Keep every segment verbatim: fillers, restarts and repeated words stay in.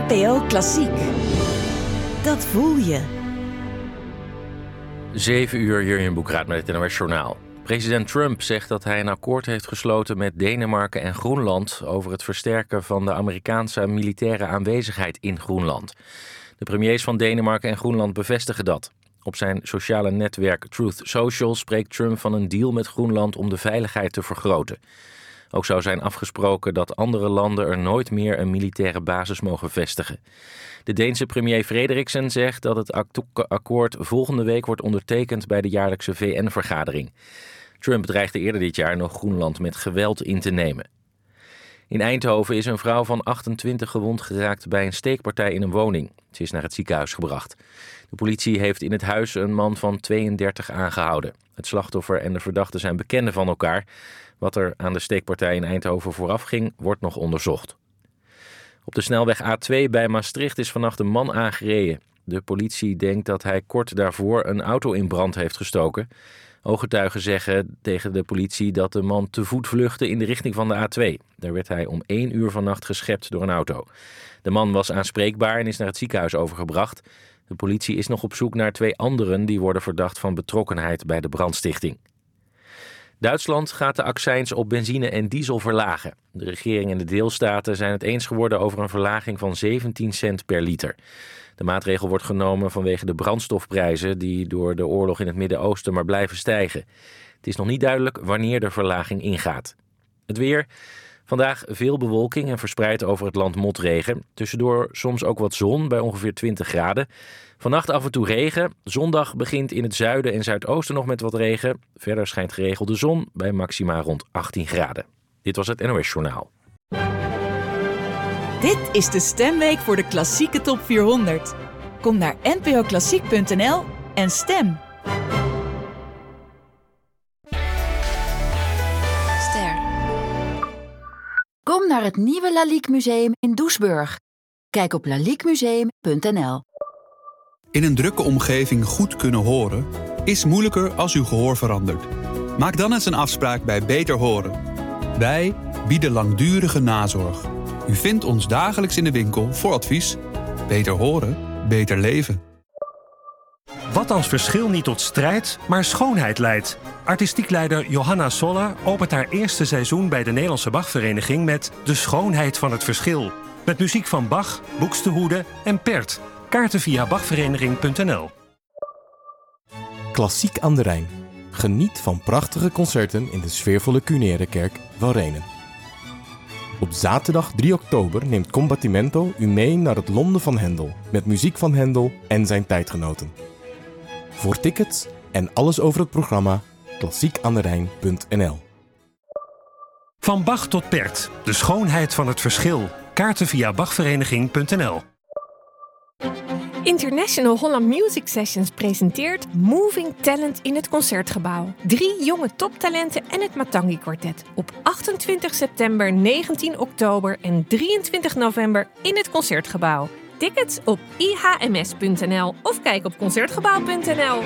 N P O Klassiek. Dat voel je. Zeven uur hier in Boekraad met het N O S-journaal. President Trump zegt dat hij een akkoord heeft gesloten met Denemarken en Groenland over het versterken van de Amerikaanse militaire aanwezigheid in Groenland. De premiers van Denemarken en Groenland bevestigen dat. Op zijn sociale netwerk Truth Social spreekt Trump van een deal met Groenland om de veiligheid te vergroten. Ook zou zijn afgesproken dat andere landen er nooit meer een militaire basis mogen vestigen. De Deense premier Frederiksen zegt dat het akkoord volgende week wordt ondertekend bij de jaarlijkse V N-vergadering. Trump dreigde eerder dit jaar nog Groenland met geweld in te nemen. In Eindhoven is een vrouw van achtentwintig gewond geraakt bij een steekpartij in een woning. Ze is naar het ziekenhuis gebracht. De politie heeft in het huis een man van tweeëndertig aangehouden. Het slachtoffer en de verdachte zijn bekenden van elkaar. Wat er aan de steekpartij in Eindhoven vooraf ging, wordt nog onderzocht. Op de snelweg A twee bij Maastricht is vannacht een man aangereden. De politie denkt dat hij kort daarvoor een auto in brand heeft gestoken. Ooggetuigen zeggen tegen de politie dat de man te voet vluchtte in de richting van de A twee. Daar werd hij om één uur vannacht geschept door een auto. De man was aanspreekbaar en is naar het ziekenhuis overgebracht. De politie is nog op zoek naar twee anderen die worden verdacht van betrokkenheid bij de brandstichting. Duitsland gaat de accijns op benzine en diesel verlagen. De regering en de deelstaten zijn het eens geworden over een verlaging van zeventien cent per liter. De maatregel wordt genomen vanwege de brandstofprijzen die door de oorlog in het Midden-Oosten maar blijven stijgen. Het is nog niet duidelijk wanneer de verlaging ingaat. Het weer. Vandaag veel bewolking en verspreid over het land motregen. Tussendoor soms ook wat zon bij ongeveer twintig graden. Vannacht af en toe regen. Zondag begint in het zuiden en zuidoosten nog met wat regen. Verder schijnt geregeld de zon bij maxima rond achttien graden. Dit was het N O S-journaal. Dit is de stemweek voor de klassieke top vierhonderd. Kom naar n p o klassiek punt n l en stem. Ster. Kom naar het nieuwe Lalique Museum in Doesburg. Kijk op lalique museum punt n l. In een drukke omgeving goed kunnen horen is moeilijker als uw gehoor verandert. Maak dan eens een afspraak bij Beter Horen. Wij bieden langdurige nazorg. U vindt ons dagelijks in de winkel voor advies. Beter horen, beter leven. Wat als verschil niet tot strijd, maar schoonheid leidt? Artistiek leider Johanna Soller opent haar eerste seizoen bij de Nederlandse Bachvereniging met De Schoonheid van het Verschil. Met muziek van Bach, Buxtehude en Pärt. Kaarten via bachvereniging punt n l. Klassiek aan de Rijn. Geniet van prachtige concerten in de sfeervolle Cunaire Kerk van Renen. Op zaterdag drie oktober neemt Combattimento u mee naar het Londen van Händel, met muziek van Händel en zijn tijdgenoten. Voor tickets en alles over het programma klassiek aan de rijn punt n l. Van Bach tot Pärt, de schoonheid van het verschil. Kaarten via bachvereniging punt n l. International Holland Music Sessions presenteert Moving Talent in het Concertgebouw. Drie jonge toptalenten en het Matangi Quartet. Op achtentwintig september, negentien oktober en drieëntwintig november in het Concertgebouw. Tickets op i h m s punt n l of kijk op concertgebouw punt n l.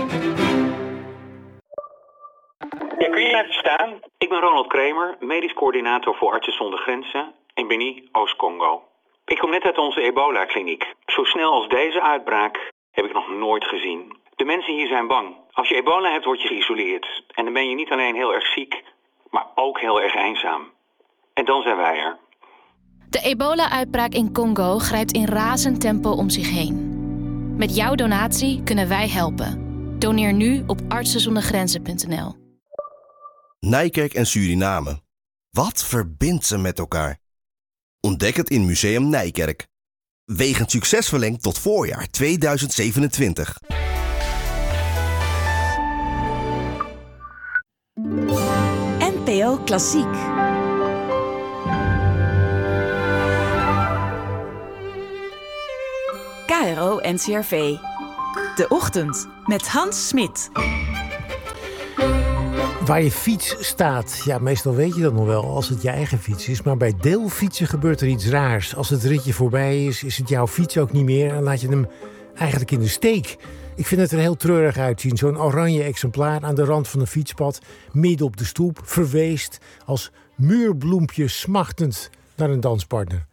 Ja, kun je even staan? Ik ben Ronald Kramer, medisch coördinator voor Artsen zonder Grenzen in Beni, Oost-Congo. Ik kom net uit onze ebola-kliniek. Zo snel als deze uitbraak heb ik nog nooit gezien. De mensen hier zijn bang. Als je ebola hebt, word je geïsoleerd. En dan ben je niet alleen heel erg ziek, maar ook heel erg eenzaam. En dan zijn wij er. De ebola-uitbraak in Congo grijpt in razend tempo om zich heen. Met jouw donatie kunnen wij helpen. Doneer nu op artsen zonder grenzen punt n l. Nijkerk en Suriname. Wat verbindt ze met elkaar? Ontdek het in Museum Nijkerk. Wegend succes verlengd tot voorjaar tweeduizend zevenentwintig. N P O Klassiek. K R O N C R V. De Ochtend met Hans Smit. Waar je fiets staat, ja, meestal weet je dat nog wel als het je eigen fiets is. Maar bij deelfietsen gebeurt er iets raars. Als het ritje voorbij is, is het jouw fiets ook niet meer en laat je hem eigenlijk in de steek. Ik vind het er heel treurig uitzien. Zo'n oranje exemplaar aan de rand van een fietspad, midden op de stoep, verweest, als muurbloempje smachtend naar een danspartner.